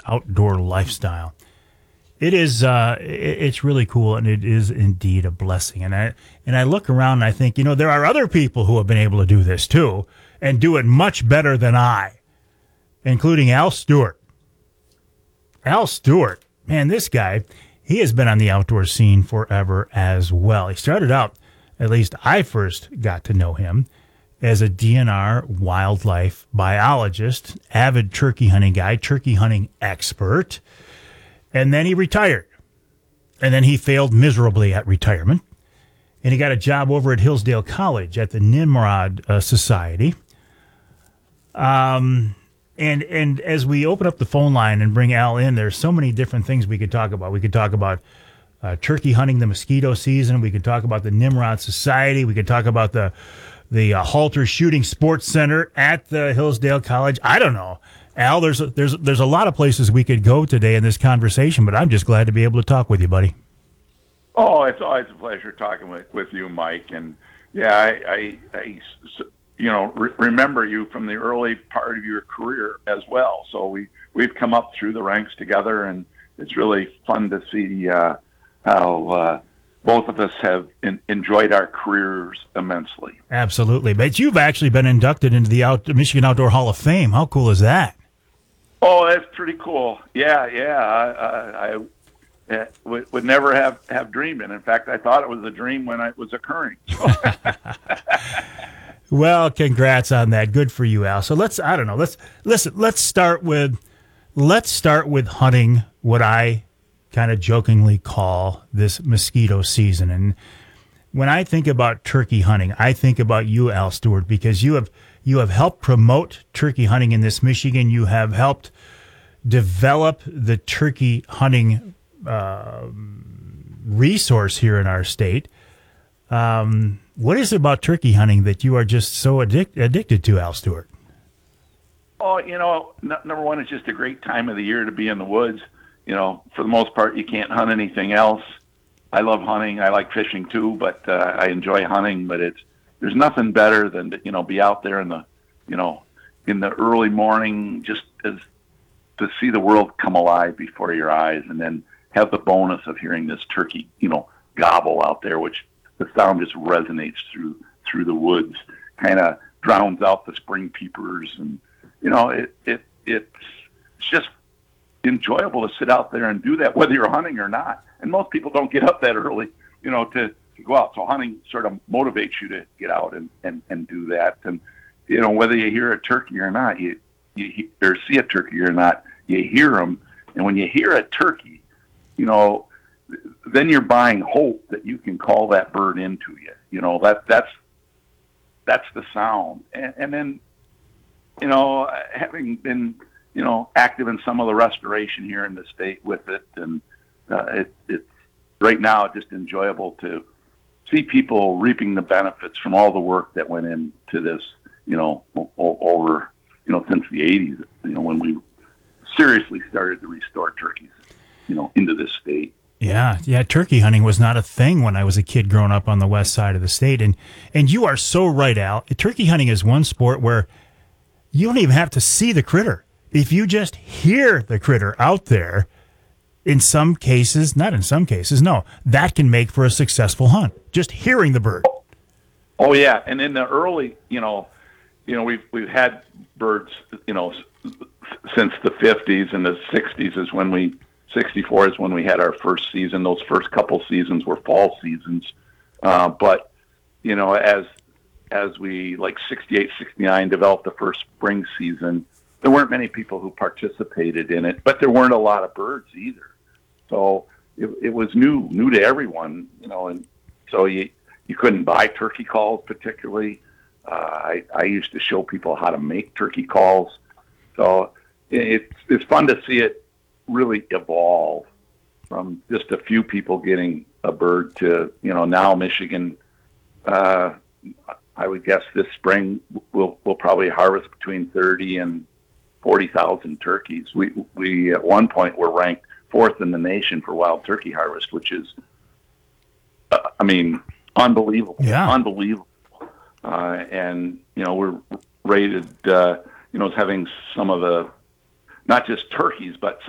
outdoor lifestyle. It is it's really cool, and it is indeed a blessing. And I look around and I think, there are other people who have been able to do this too, and do it much better than I, including Al Stewart. Al Stewart, man, this guy, he has been on the outdoor scene forever as well. He started out, at least I first got to know him, as a DNR wildlife biologist, avid turkey hunting guy, turkey hunting expert. And then he retired. And then he failed miserably at retirement. And he got a job over at Hillsdale College at the Nimrod Society. And as we open up the phone line and bring Al in, there's so many different things we could talk about. We could talk about turkey hunting, the mosquito season. We could talk about the Nimrod Society. We could talk about the Halter Shooting Sports Center at the Hillsdale College. I don't know. Al, there's a lot of places we could go today in this conversation, but I'm just glad to be able to talk with you, buddy. Oh, it's always a pleasure talking with you, Mike. And yeah, I remember you from the early part of your career as well. So we've come up through the ranks together, and it's really fun to see how both of us have enjoyed our careers immensely. Absolutely. But you've actually been inducted into the Michigan Outdoor Hall of Fame. How cool is that? Oh, that's pretty cool. Yeah. I would never have dreamed it. In fact, I thought it was a dream when it was occurring. Well, congrats on that. Good for you, Al. So let's start with hunting, what I kind of jokingly call this mosquito season. And when I think about turkey hunting, I think about you, Al Stewart, because you have helped promote turkey hunting in this Michigan. You have helped develop the turkey hunting resource here in our state. What is it about turkey hunting that you are just so addicted to, Al Stewart? Oh, number one, it's just a great time of the year to be in the woods. For the most part, you can't hunt anything else. I love hunting. I like fishing too, but I enjoy hunting. But there's nothing better than to be out there in the early morning, just as to see the world come alive before your eyes, and then have the bonus of hearing this turkey, gobble out there, which the sound just resonates through the woods, kind of drowns out the spring peepers, and it's just enjoyable to sit out there and do that, whether you're hunting or not. And most people don't get up that early, to go out. So hunting sort of motivates you to get out and do that. And, whether you hear a turkey or not, you or see a turkey or not, you hear them. And when you hear a turkey, then you're buying hope that you can call that bird into you. That's the sound. And then, having been, active in some of the restoration here in the state with it. And it's right now just enjoyable to see people reaping the benefits from all the work that went into this, over, since the 80s, when we seriously started to restore turkeys, into this state. Yeah. Turkey hunting was not a thing when I was a kid growing up on the west side of the state. And you are so right, Al. Turkey hunting is one sport where you don't even have to see the critter. If you just hear the critter out there, not in some cases, no, that can make for a successful hunt. Just hearing the bird. Oh yeah, and in the early, we've had birds, since the 50s, and the 60s is when 64 is when we had our first season. Those first couple seasons were fall seasons, but as we 68, 69 developed the first spring season, there weren't many people who participated in it, but there weren't a lot of birds either. So it was new to everyone, and so you couldn't buy turkey calls particularly. I used to show people how to make turkey calls. So it's fun to see it really evolve from just a few people getting a bird to, now Michigan, I would guess this spring we'll probably harvest between 30 and 40,000 turkeys. We at one point were ranked 4th in the nation for wild turkey harvest, which is, unbelievable. Yeah. Unbelievable. And, we're rated, as having some of the, not just turkeys, but